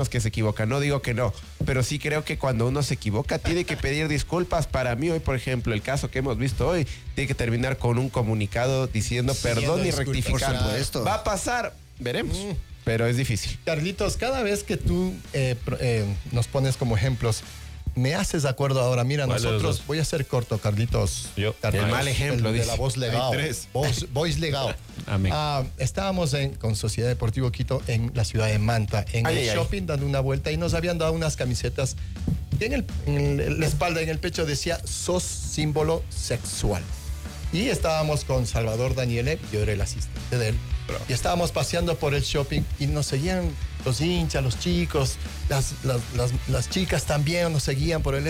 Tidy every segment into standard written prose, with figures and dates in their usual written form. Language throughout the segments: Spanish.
que se equivocan, no digo que no, pero sí creo que cuando uno se equivoca tiene que pedir disculpas. Para mí hoy, por ejemplo, el caso que hemos visto hoy, tiene que terminar con un comunicado diciendo perdón y rectificar. Por supuesto. Va a pasar, veremos, pero es difícil. Carlitos, cada vez que tú nos pones como ejemplos, me haces de acuerdo ahora. Mira, nosotros, voy a ser corto, Carlitos. El mal ejemplo, de la voz legado. Voz legado. Amén. Estábamos con Sociedad Deportivo Quito en la ciudad de Manta, en el shopping, dando una vuelta, y nos habían dado unas camisetas que en la espalda, en el pecho decía, sos símbolo sexual. Y estábamos con Salvador Daniele, yo era el asistente de él, y estábamos paseando por el shopping y nos seguían los hinchas, los chicos, las chicas también nos seguían por el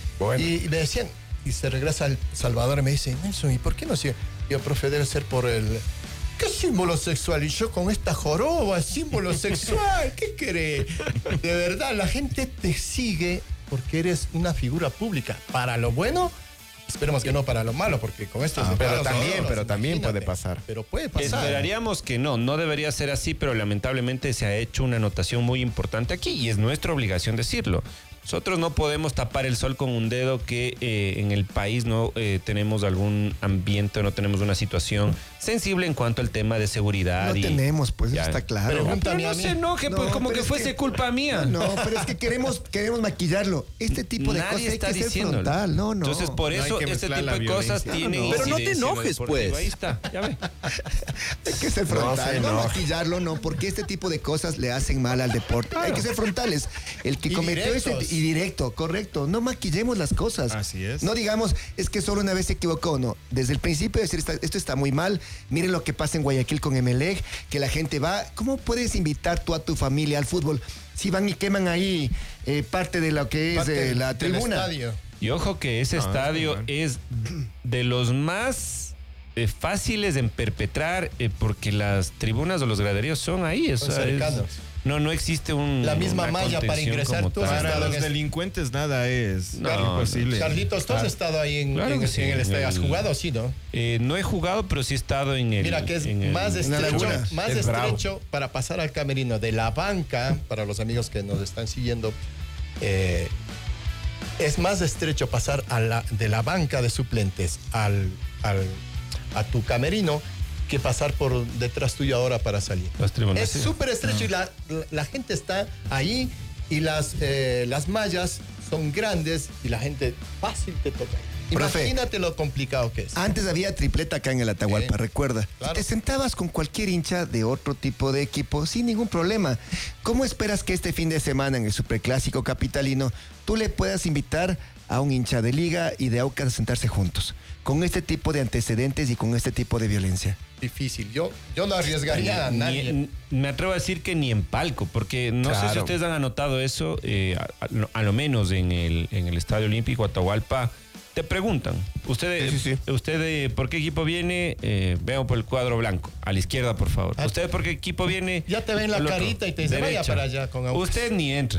y me decían, y se regresa el Salvador y me dice, Nelson, ¿y por qué no sigue? Yo, profe, debe ser por el... ¿Qué símbolo sexual? Y yo con esta joroba, símbolo sexual, ¿qué querés? De verdad, la gente te sigue porque eres una figura pública. Para lo bueno, esperemos que no para lo malo, porque con esto pero también puede pasar. Pero puede pasar. Esperaríamos que no debería ser así, pero lamentablemente se ha hecho una anotación muy importante aquí y es nuestra obligación decirlo. Nosotros no podemos tapar el sol con un dedo que en el país no tenemos algún ambiente, no tenemos una situación sensible en cuanto al tema de seguridad. No tenemos, pues ya está claro. Pero no se enoje, pues, como que fuese culpa mía. No, pero es que queremos maquillarlo. Este tipo de cosas hay que ser frontal. No. Entonces, por eso este tipo de cosas tienen Pero no te enojes, pues. Ahí está, ya ve. Hay que ser frontal, no maquillarlo, no, porque este tipo de cosas le hacen mal al deporte. Claro. Hay que ser frontales. El que cometió y directo, correcto. No maquillemos las cosas. Así es. No digamos, es que solo una vez se equivocó. No, desde el principio decir, esto está muy mal. Miren lo que pasa en Guayaquil con Emelec, que la gente va. ¿Cómo puedes invitar tú a tu familia al fútbol si van y queman ahí parte de lo que es la tribuna? Y ojo que ese estadio es de los más fáciles en perpetrar porque las tribunas o los graderíos son ahí. Son cercanos. No existe la misma malla para ingresar. Para los delincuentes nada es imposible. Carlitos, tú has estado ahí en el estadio. ¿Has jugado? Sí, ¿no? No he jugado, pero sí he estado en el... Mira, que es más estrecho para pasar al camerino de la banca, para los amigos que nos están siguiendo, es más estrecho pasar de la banca de suplentes a tu camerino que pasar por detrás tuyo ahora para salir. Es súper estrecho y la gente está ahí y las mallas son grandes y la gente fácil te toca. Imagínate lo complicado que es. Antes había tripleta acá en el Atahualpa, recuerda. Claro. Te sentabas con cualquier hincha de otro tipo de equipo sin ningún problema. ¿Cómo esperas que este fin de semana en el Superclásico capitalino tú le puedas invitar a un hincha de Liga y de Aucas a sentarse juntos con este tipo de antecedentes y con este tipo de violencia? Difícil. Yo no arriesgaría a nadie. Me atrevo a decir que ni en palco, porque no sé si ustedes han anotado eso, a lo menos en el Estadio Olímpico Atahualpa. Te preguntan, usted ¿por qué equipo viene? Veo por el cuadro blanco, a la izquierda, por favor. ¿Usted por qué equipo viene? Ya te ven la carita y te dicen, vaya para allá con Aucas. Usted ni entre.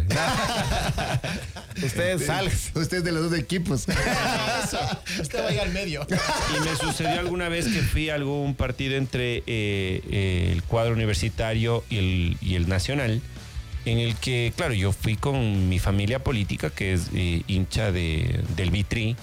Usted salga. Usted es de los dos equipos. Usted vaya al medio. Y me sucedió alguna vez que fui a algún partido entre el cuadro universitario y el nacional, en el que, claro, yo fui con mi familia política, que es hincha del Vitri.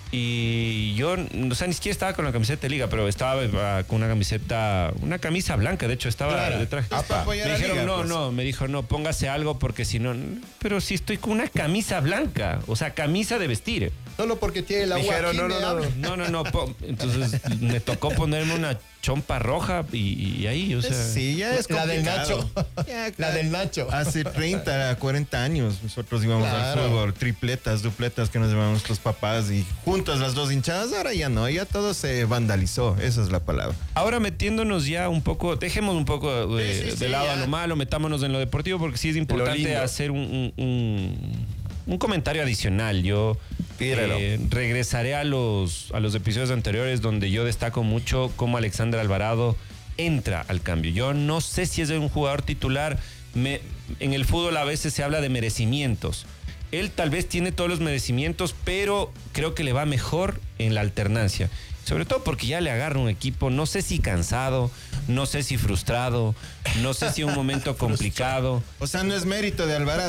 Y yo, o sea, ni siquiera estaba con la camiseta de Liga, pero estaba con una camisa blanca, de hecho estaba de traje. Me dijeron, me dijo, no, póngase algo porque si no, pero si estoy con una camisa blanca, o sea, camisa de vestir. Solo porque tiene el agua. Dijeron, no. Entonces me tocó ponerme una chompa roja y ahí, o sea. Sí, ya es complicado. La del Nacho. La del Nacho. Hace 30, 40 años nosotros íbamos al fútbol, tripletas, dupletas que nos llevaban nuestros papás y juntas las dos hinchadas. Ahora ya no, ya todo se vandalizó, esa es la palabra. Ahora metiéndonos ya un poco, dejemos un poco de lado a lo malo, metámonos en lo deportivo porque sí es importante hacer un comentario adicional. Yo regresaré a los episodios anteriores donde yo destaco mucho cómo Alexander Alvarado entra al cambio. Yo no sé si es un jugador titular. En el fútbol a veces se habla de merecimientos. Él tal vez tiene todos los merecimientos, pero creo que le va mejor en la alternancia. Sobre todo porque ya le agarra un equipo, no sé si cansado, no sé si frustrado, no sé si un momento complicado. O sea, no es mérito de Alvarado.